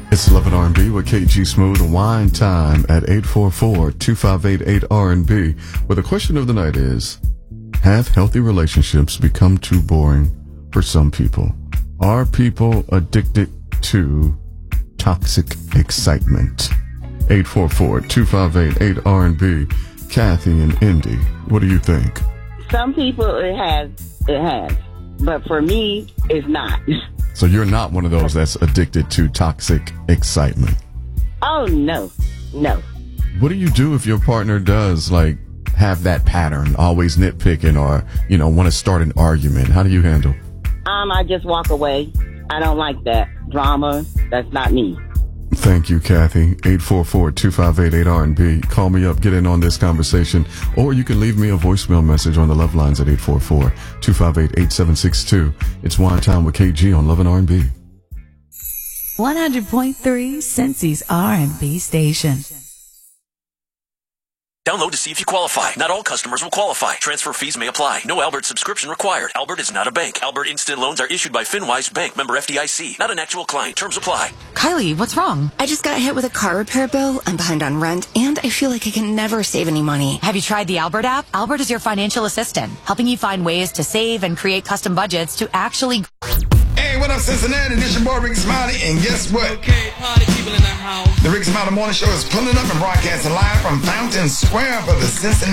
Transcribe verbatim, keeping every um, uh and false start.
It's eleven R and B with K G Smooth. Wine time at eight four four, two five eight, eight R and B. Where the question of the night is, have healthy relationships become too boring for some people? Are people addicted to toxic excitement? eight four four, two five eight, eight R and B. Kathy and Indy, what do you think? Some people it has, it has. But for me, it's not. So you're not one of those that's addicted to toxic excitement? Oh, no. No. What do you do if your partner does, like, have that pattern, always nitpicking or, you know, want to start an argument? How do you handle? Um, I just walk away. I don't like that drama. That's not me. Thank you, Kathy. eight four four, two five eight, eight R and B. Call me up, get in on this conversation, or you can leave me a voicemail message on the Love Lines at eight four four, two five eight, eight seven six two. It's Wine Time with K G on Love and R and B. one hundred point three Cincy's R and B station. Download to see if you qualify. Not all customers will qualify. Transfer fees may apply. No Albert subscription required. Albert is not a bank. Albert Instant Loans are issued by FinWise Bank, member F D I C. Not an actual client. Terms apply. Kylie, what's wrong? I just got hit with a car repair bill. I'm behind on rent, and I feel like I can never save any money. Have you tried the Albert app? Albert is your financial assistant, helping you find ways to save and create custom budgets to actually... Hey, what up, Cincinnati? This your boy, Ricky Smiley, and guess what? Okay, party people in the house. The Ricky Smiley Morning Show is pulling up and broadcasting live from Fountain Square for the Cincinnati